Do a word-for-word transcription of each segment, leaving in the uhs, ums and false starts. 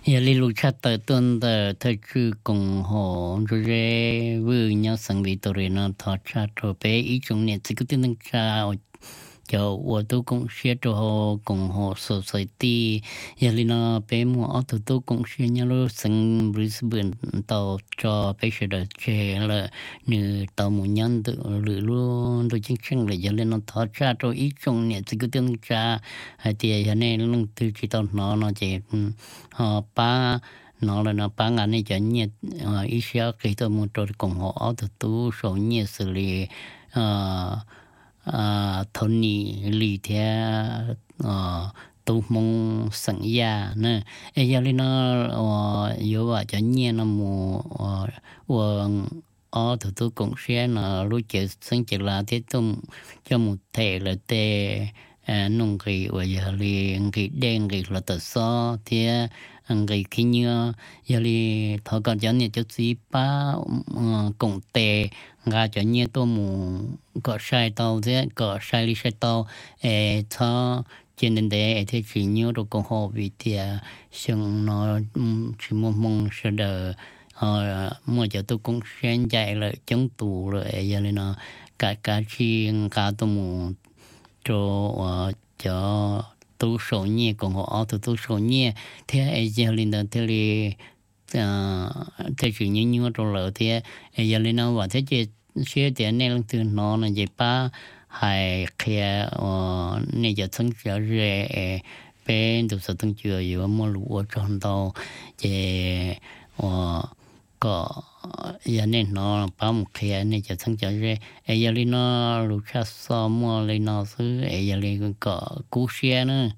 giờ li lu chat tới tuần tới thời cứ cùng họ rồi vừa nhau sang bị tổ rồi nó thọ chat rồi bé ý chung này chỉ có tiếng cha cho我都公司之后共和 society 也里呢被我都都公司呢咯生 Brisbane 到cho bây giờ được chơi là như tàu một nhân tự lựa luôn rồi chính chính là giờ lên nó thoát ra rồi ít trong này chỉ có tiếng cha hay thì giờ này nó từ chỉ tàu nó nó chỉ họ ba nó là nó ba ngày này cho nhiệt ít xíu khi tôi muốn rồi cùng họ từ tu số nhiệt xử lý à thôn nị lì theo à tu mong sẵn ya nè ấy giờ lên nó yếu à cho nhẹ nó mù và ở thủ tu cũng sẽ nó lúc chơi sinh chỉ là thế tung cho một thể là tê nông cái và giờ liền cái đen cái là tự so thì cái khi như giờ li thọ còn cho nhẹ cho gì ba cũng tệ ngã cho nhẹ tôi mù có sai tàu thế có sai li sai tàu ê cho trên đến đấy thì chỉ nhớ được công họ vì thì xong nó chỉ mong mong sẽ đỡ họ mua cho tôi cũng xuyên chạy lại chống tù rồi giờ nó cả cả chi cả tôi mù cho cho tu sổ nhẹ của họ tu tu sổ nhẹ thế ấy giờ lên đó thế li thế chỉ như như rồi lỡ thế ấy giờ lên nó và thế chỉ xe tiền này là từ nó là gì ba hay kia này giờ thằng giờ rẻ bên từ sau thằng chưa giờ mua lúa tròn đâu thì có giờ này nó ba một kia này giờ thằng giờ rẻ ấy giờ lên nó lúa cha so mua lên nó xứ ấy giờ lên có cú xe nữa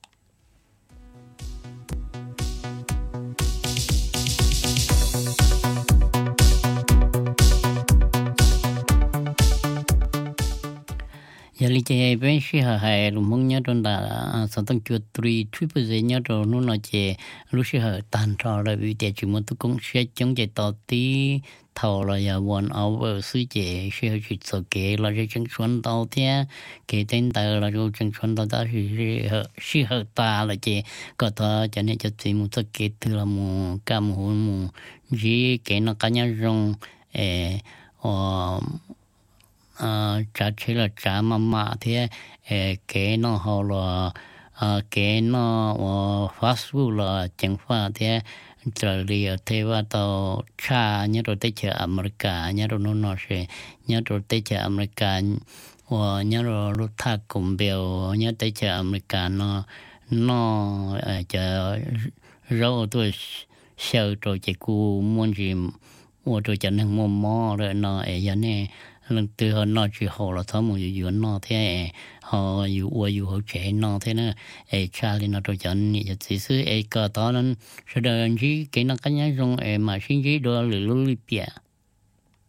giờ li chơi bên xí hà hay lúc mong nhớ trong đã sau tăng chuột three triple z nhớ rồi nó nói chơi lúc xí hà tan trò là vì để chúng tôi cũng sẽ chống chạy tàu tí thầu là giờ one hour xí chơi xí hà chỉ số kế là chỉ chân xuân tàu thế kế tên tàu là cho chân xuân tàu ta xí hà xí hà ta là chơi có thọ cho nên cho chỉ một số kế từ là một cam hồn một gì kế nó cá nhân rong ê ờ à trả chế là trả mà mà thế cái nó họ là cái nó fast food là chẳng phải thế trở đi ở thế và tàu cha nhớ rồi tới chợ America nhớ rồi nó nó sẽ nhớ rồi tới chợ America và nhớ rồi lúc thà cùng biểu nhớ tới chợ America nó nó chợ rau tôi sờ rồi chỉ cu muốn gì mua rồi chẳng nên mua mò rồi nó ở nhà này lần từ họ nói chuyện họ là thấu một yếu nó thế họ yếu uo yếu họ trẻ nó thế nữa ấy cha lên nó rồi chọn như chỉ sư ấy cả đó nó sẽ đợi gì cái nó cái nhá trong ấy mà sinh gì đó lười lười bịa